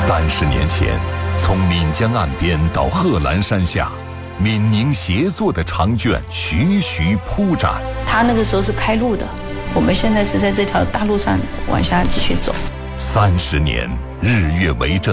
30年前，从岷江岸边到贺兰山下，闽宁协作的长卷徐徐铺展。 他那个时候是开路的，我们现在是在这条大路上往下继续走。 30年，日月为证。